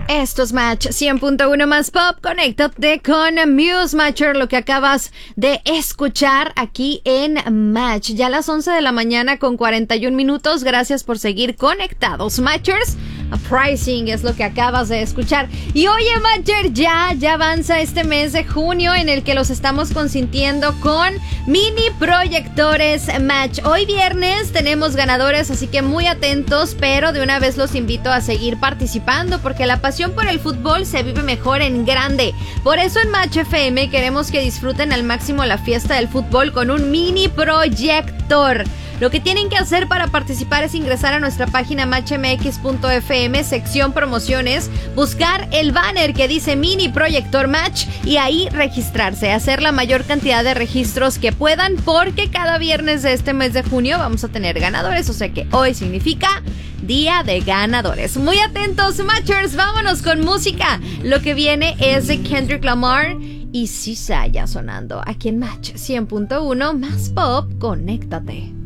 Esto es Match 100.1 más pop. Conéctate con Muse Matcher, lo que acabas de escuchar aquí en Match. Ya a las 11 de la mañana con 41 minutos. Gracias por seguir conectados, Matchers. Uprising es lo que acabas de escuchar. Y oye, Matcher, ya avanza este mes de junio en el que los estamos consintiendo con mini proyectores Match. Hoy viernes tenemos ganadores, así que muy atentos, pero de una vez los invito a seguir participando porque la pasión por el fútbol se vive mejor en grande. Por eso en Match FM queremos que disfruten al máximo la fiesta del fútbol con un mini proyector. Lo que tienen que hacer para participar es ingresar a nuestra página matchmx.fm, sección promociones, buscar el banner que dice Mini Proyector Match y ahí registrarse, hacer la mayor cantidad de registros que puedan porque cada viernes de este mes de junio vamos a tener ganadores, o sea que hoy significa Día de Ganadores. Muy atentos, Matchers, vámonos con música. Lo que viene es de Kendrick Lamar y Sisaya sonando aquí en Match 100.1 más pop. Conéctate.